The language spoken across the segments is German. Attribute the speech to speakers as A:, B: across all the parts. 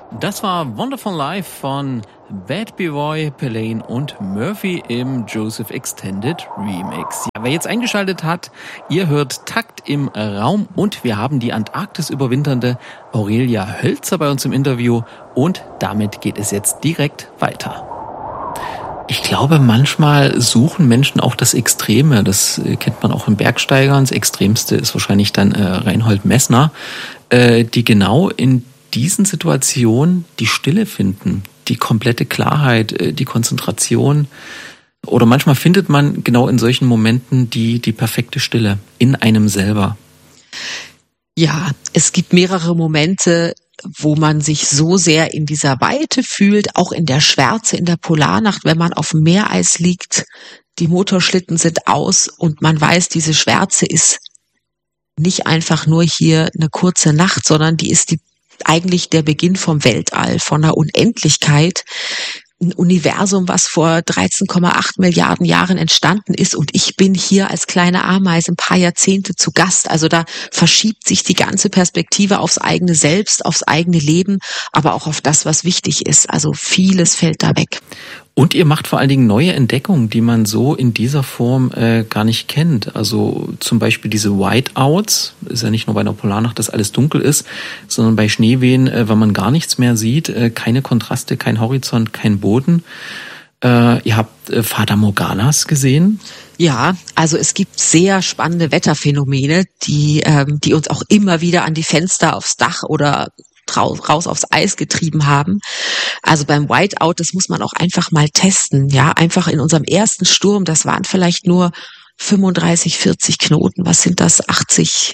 A: Das war Wonderful Life von Bad Boy, Pelaine und Murphy im Joseph Extended Remix. Ja, wer jetzt eingeschaltet hat, ihr hört Takt im Raum und wir haben die Antarktis überwinternde Aurelia Hölzer bei uns im Interview und damit geht es jetzt direkt weiter. Ich glaube, manchmal suchen Menschen auch das Extreme. Das kennt man auch im Bergsteigern. Das Extremste ist wahrscheinlich dann Reinhold Messner, die genau in diesen Situationen die Stille finden, die komplette Klarheit, die Konzentration. Oder manchmal findet man genau in solchen Momenten die perfekte Stille in einem selber.
B: Ja, es gibt mehrere Momente, wo man sich so sehr in dieser Weite fühlt, auch in der Schwärze, in der Polarnacht, wenn man auf dem Meereis liegt, die Motorschlitten sind aus und man weiß, diese Schwärze ist nicht einfach nur hier eine kurze Nacht, sondern die ist eigentlich der Beginn vom Weltall, von der Unendlichkeit. Ein Universum, was vor 13,8 Milliarden Jahren entstanden ist und ich bin hier als kleine Ameise ein paar Jahrzehnte zu Gast. Also da verschiebt sich die ganze Perspektive aufs eigene Selbst, aufs eigene Leben, aber auch auf das, was wichtig ist. Also vieles fällt da weg.
A: Und ihr macht vor allen Dingen neue Entdeckungen, die man so in dieser Form gar nicht kennt. Also zum Beispiel diese Whiteouts, ist ja nicht nur bei einer Polarnacht, dass alles dunkel ist, sondern bei Schneewehen, wenn man gar nichts mehr sieht, keine Kontraste, kein Horizont, kein Boden. Ihr habt Fata Morganas gesehen?
B: Ja, also es gibt sehr spannende Wetterphänomene, die uns auch immer wieder an die Fenster, aufs Dach oder raus aufs Eis getrieben haben. Also beim Whiteout, das muss man auch einfach mal testen. Ja, einfach in unserem ersten Sturm, das waren vielleicht nur 35, 40 Knoten. Was sind das? 80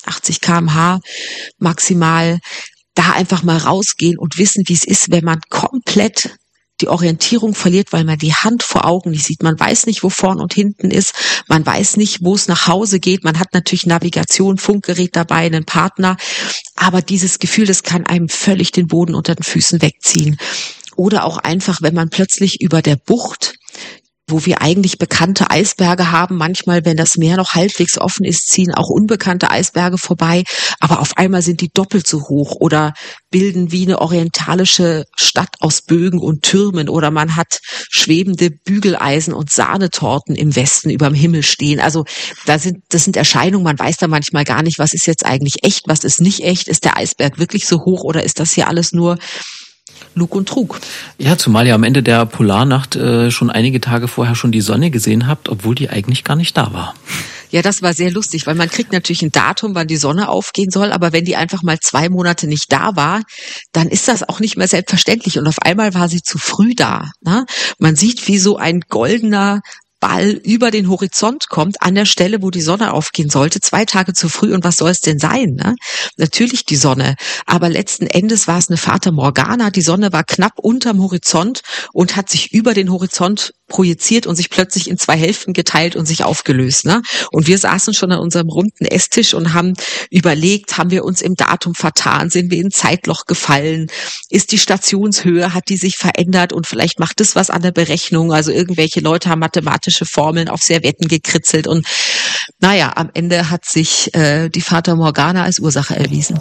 B: km/h maximal. Da einfach mal rausgehen und wissen, wie es ist, wenn man komplett die Orientierung verliert, weil man die Hand vor Augen nicht sieht. Man weiß nicht, wo vorn und hinten ist. Man weiß nicht, wo es nach Hause geht. Man hat natürlich Navigation, Funkgerät dabei, einen Partner. Aber dieses Gefühl, das kann einem völlig den Boden unter den Füßen wegziehen. Oder auch einfach, wenn man plötzlich über der Bucht, wo wir eigentlich bekannte Eisberge haben, manchmal, wenn das Meer noch halbwegs offen ist, ziehen auch unbekannte Eisberge vorbei, aber auf einmal sind die doppelt so hoch oder bilden wie eine orientalische Stadt aus Bögen und Türmen oder man hat schwebende Bügeleisen und Sahnetorten im Westen überm Himmel stehen. Also das sind Erscheinungen, man weiß da manchmal gar nicht, was ist jetzt eigentlich echt, was ist nicht echt, ist der Eisberg wirklich so hoch oder ist das hier alles nur Lug und Trug.
A: Ja, zumal ihr am Ende der Polarnacht schon einige Tage vorher schon die Sonne gesehen habt, obwohl die eigentlich gar nicht da war.
B: Ja, das war sehr lustig, weil man kriegt natürlich ein Datum, wann die Sonne aufgehen soll, aber wenn die einfach mal 2 Monate nicht da war, dann ist das auch nicht mehr selbstverständlich und auf einmal war sie zu früh da. Ne? Man sieht, wie so ein goldener Ball über den Horizont kommt, an der Stelle, wo die Sonne aufgehen sollte, 2 Tage zu früh. Und was soll es denn sein? Ne? Natürlich die Sonne. Aber letzten Endes war es eine Fata Morgana. Die Sonne war knapp unterm Horizont und hat sich über den Horizont projiziert und sich plötzlich in 2 Hälften geteilt und sich aufgelöst. Ne? Und wir saßen schon an unserem runden Esstisch und haben überlegt, haben wir uns im Datum vertan? Sind wir in ein Zeitloch gefallen? Ist die Stationshöhe, hat die sich verändert? Und vielleicht macht das was an der Berechnung. Also irgendwelche Leute haben mathematische Formeln auf Servetten gekritzelt und naja, am Ende hat sich die Fata Morgana als Ursache erwiesen.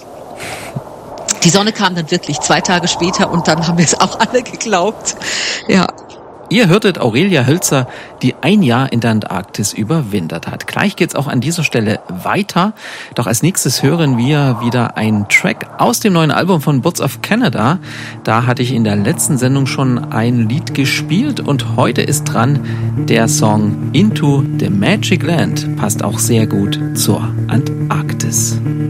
B: Die Sonne kam dann wirklich 2 Tage später und dann haben wir es auch alle geglaubt. Ja.
A: Ihr hörtet Aurelia Hölzer, die 1 Jahr in der Antarktis überwintert hat. Gleich geht's auch an dieser Stelle weiter. Doch als nächstes hören wir wieder einen Track aus dem neuen Album von Birds of Canada. Da hatte ich in der letzten Sendung schon ein Lied gespielt und heute ist dran der Song Into the Magic Land. Passt auch sehr gut zur Antarktis.